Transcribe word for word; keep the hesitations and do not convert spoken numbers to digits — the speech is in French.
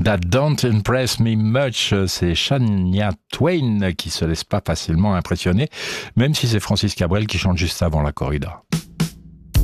That Don't Impress Me Much, c'est Shania Twain qui se laisse pas facilement impressionner, même si c'est Francis Cabrel qui chante juste avant la corrida.